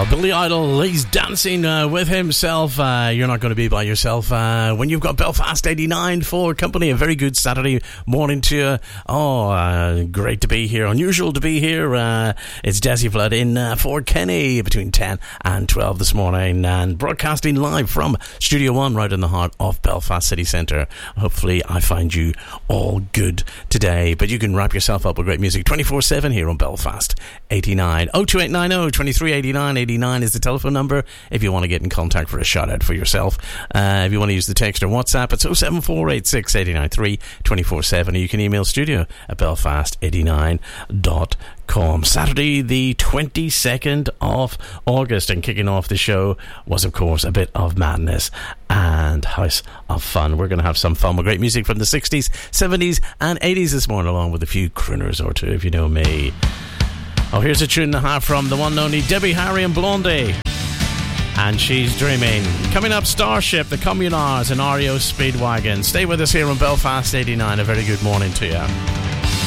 Billy Idol, he's dancing with himself. You're not going to be by yourself when you've got Belfast 89 for company. A very good Saturday morning to you. Great to be here. Unusual to be here. It's Desi Flood in Fort Kenny between 10 and 12 this morning, and broadcasting live from Studio 1 right in the heart of Belfast City Centre. Hopefully I find you all good today, but you can wrap yourself up with great music 24/7 here on Belfast 89. 02890 2389 89 is the telephone number if you want to get in contact for a shout out for yourself. If you want to use the text or WhatsApp, it's 07486 893 24/7, or you can email studio at belfast89.com. Saturday the 22nd of August, and kicking off the show was of course a bit of madness and house of fun. We're going to have some fun with great music from the 60s, 70s and 80s this morning, along with a few crooners or two, if you know me. Oh, here's a tune and a half from the one and only Debbie Harry and Blondie, and She's Dreaming. Coming up, Starship, the Communards and REO Speedwagon. Stay with us here on Belfast 89. A very good morning to you.